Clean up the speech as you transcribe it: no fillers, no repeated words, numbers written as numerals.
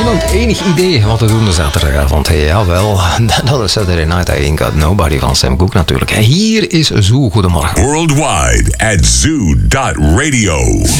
Iemand enig idee wat we doen de zaterdagavond? Jawel, dat is Saturday Night I Ain't Got Nobody van Sam Cooke natuurlijk. Hier is Zoo, goedemorgen. Worldwide at zoo.radio.